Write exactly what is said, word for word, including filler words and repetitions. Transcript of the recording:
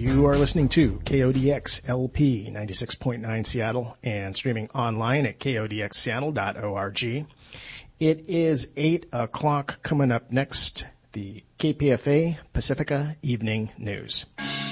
You are listening to K O D X L P ninety-six point nine Seattle and streaming online at K O D X seattle dot org. It is eight o'clock. Coming up next, the K P F A Pacifica Evening News.